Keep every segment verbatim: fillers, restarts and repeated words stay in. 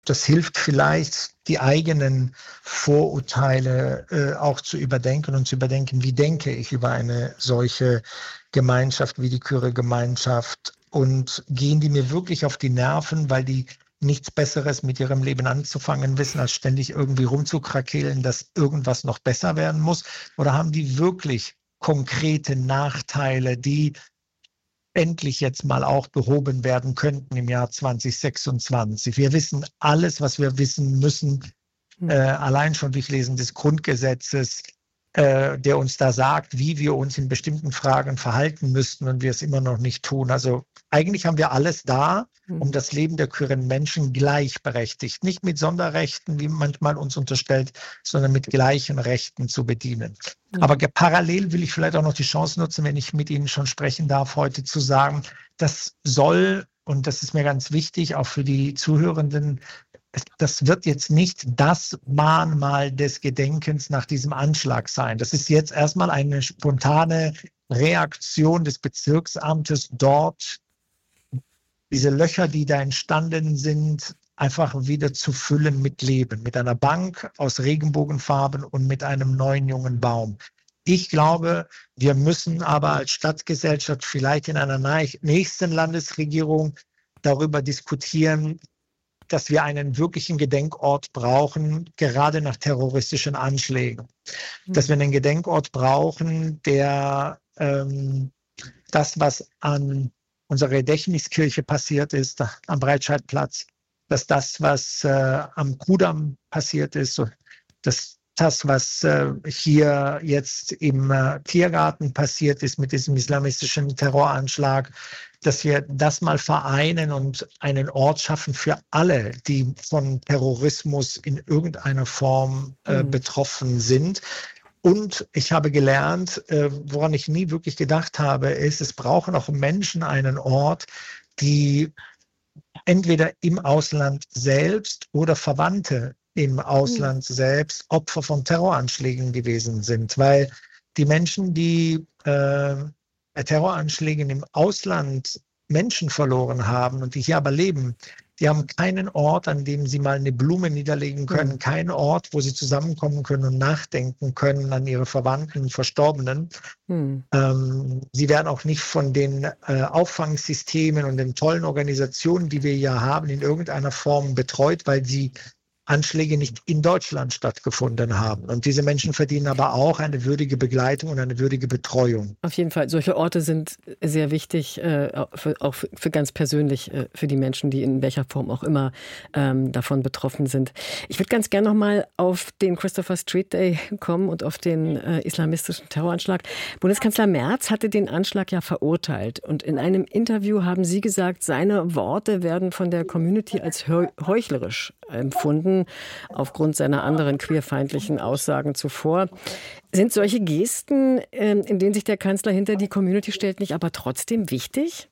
das hilft vielleicht, die eigenen Vorurteile äh, auch zu überdenken und zu überdenken, wie denke ich über eine solche Gemeinschaft wie die Kyrie-Gemeinschaft und gehen die mir wirklich auf die Nerven, weil die nichts Besseres mit ihrem Leben anzufangen wissen, als ständig irgendwie rumzukrakeelen, dass irgendwas noch besser werden muss? Oder haben die wirklich konkrete Nachteile, die endlich jetzt mal auch behoben werden könnten im Jahr zwanzig sechsundzwanzig? Wir wissen alles, was wir wissen müssen, äh, allein schon durch Lesen des Grundgesetzes, äh, der uns da sagt, wie wir uns in bestimmten Fragen verhalten müssten und wir es immer noch nicht tun. Also eigentlich haben wir alles da, um das Leben der queeren Menschen gleichberechtigt, nicht mit Sonderrechten, wie manchmal uns unterstellt, sondern mit gleichen Rechten zu bedienen. Mhm. Aber parallel will ich vielleicht auch noch die Chance nutzen, wenn ich mit Ihnen schon sprechen darf, heute zu sagen, das soll, und das ist mir ganz wichtig, auch für die Zuhörenden, das wird jetzt nicht das Mahnmal des Gedenkens nach diesem Anschlag sein. Das ist jetzt erstmal eine spontane Reaktion des Bezirksamtes dort, diese Löcher, die da entstanden sind, einfach wieder zu füllen mit Leben, mit einer Bank aus Regenbogenfarben und mit einem neuen jungen Baum. Ich glaube, wir müssen aber als Stadtgesellschaft vielleicht in einer nächsten Landesregierung darüber diskutieren, dass wir einen wirklichen Gedenkort brauchen, gerade nach terroristischen Anschlägen. Mhm. Dass wir einen Gedenkort brauchen, der ähm, das, was an unserer Gedächtniskirche passiert ist, am Breitscheidplatz, dass das, was äh, am Kudamm passiert ist, dass das, was äh, hier jetzt im äh, Tiergarten passiert ist mit diesem islamistischen Terroranschlag, dass wir das mal vereinen und einen Ort schaffen für alle, die von Terrorismus in irgendeiner Form äh, mhm. betroffen sind. Und ich habe gelernt, äh, woran ich nie wirklich gedacht habe, ist, es brauchen auch Menschen einen Ort, die entweder im Ausland selbst oder Verwandte im Ausland mhm. selbst Opfer von Terroranschlägen gewesen sind. Weil die Menschen, die äh, bei Terroranschlägen im Ausland Menschen verloren haben und die hier aber leben, die haben keinen Ort, an dem sie mal eine Blume niederlegen können, mhm. keinen Ort, wo sie zusammenkommen können und nachdenken können an ihre Verwandten, Verstorbenen. Mhm. Ähm, sie werden auch nicht von den äh, Auffangsystemen und den tollen Organisationen, die wir hier haben, in irgendeiner Form betreut, weil sie Anschläge nicht in Deutschland stattgefunden haben. Und diese Menschen verdienen aber auch eine würdige Begleitung und eine würdige Betreuung. Auf jeden Fall. Solche Orte sind sehr wichtig, äh, für, auch für, für ganz persönlich, äh, für die Menschen, die in welcher Form auch immer ähm, davon betroffen sind. Ich würde ganz gerne noch mal auf den Christopher Street Day kommen und auf den äh, islamistischen Terroranschlag. Bundeskanzler Merz hatte den Anschlag ja verurteilt. Und in einem Interview haben Sie gesagt, seine Worte werden von der Community als heuchlerisch empfunden, aufgrund seiner anderen queerfeindlichen Aussagen zuvor. Sind solche Gesten, in denen sich der Kanzler hinter die Community stellt, nicht aber trotzdem wichtig?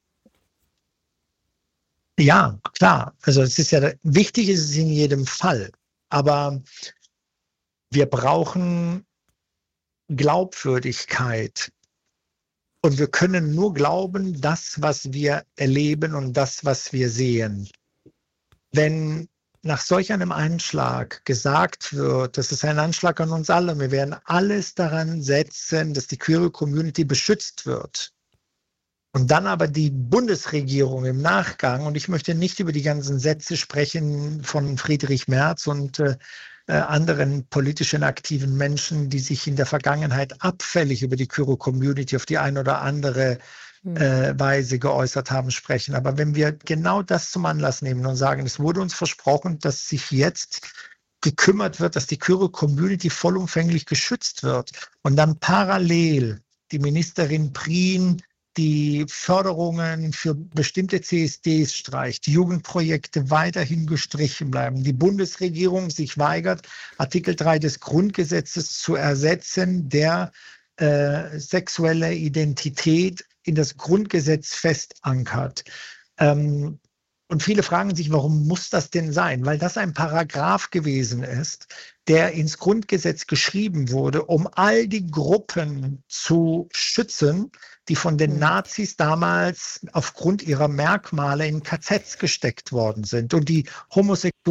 Ja, klar. Also es ist ja wichtig, ist es in jedem Fall. Aber wir brauchen Glaubwürdigkeit. Und wir können nur glauben, das, was wir erleben und das, was wir sehen. Wenn nach solch einem Anschlag gesagt wird, das ist ein Anschlag an uns alle, wir werden alles daran setzen, dass die queere Community beschützt wird. Und dann aber die Bundesregierung im Nachgang, und ich möchte nicht über die ganzen Sätze sprechen von Friedrich Merz und äh, anderen politischen aktiven Menschen, die sich in der Vergangenheit abfällig über die queere Community auf die eine oder andere Äh, Weise geäußert haben, sprechen. Aber wenn wir genau das zum Anlass nehmen und sagen, es wurde uns versprochen, dass sich jetzt gekümmert wird, dass die queere Community vollumfänglich geschützt wird und dann parallel die Ministerin Prien die Förderungen für bestimmte C S Ds streicht, die Jugendprojekte weiterhin gestrichen bleiben, die Bundesregierung sich weigert, Artikel drei des Grundgesetzes zu ersetzen, der äh, sexuelle Identität in das Grundgesetz fest ankert. Ähm, und viele fragen sich, warum muss das denn sein? Weil das ein Paragraph gewesen ist, der ins Grundgesetz geschrieben wurde, um all die Gruppen zu schützen, die von den Nazis damals aufgrund ihrer Merkmale in K Zs gesteckt worden sind. Und die Homosexualität